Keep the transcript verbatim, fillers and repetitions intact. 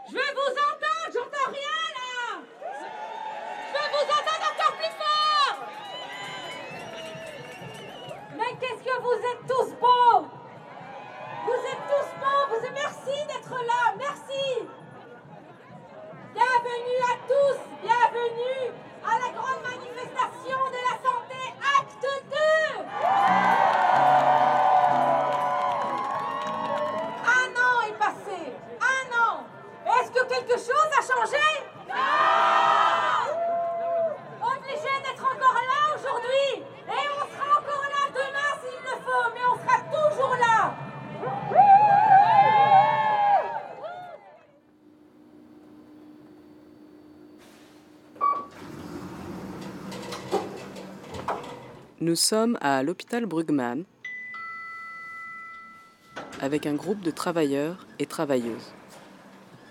Je veux vous entendre, j'entends rien là. Je veux vous entendre encore plus fort. Mais qu'est-ce que vous êtes tous beaux. Vous êtes tous beaux, vous êtes... merci d'être là, merci. Bienvenue à tous, bienvenue à la grande manifestation de la santé, acte deux. Un an est passé, un an. Est-ce que quelque chose a changé? Non. Obligé d'être encore là aujourd'hui. Et on sera encore là demain s'il le faut, mais on sera toujours là. Nous sommes à l'hôpital Brugmann avec un groupe de travailleurs et travailleuses.